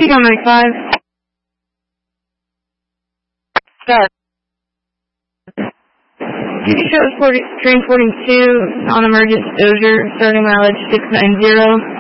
on Mike 5. Start. Show train 42, non-emergent Dozier, starting mileage 690.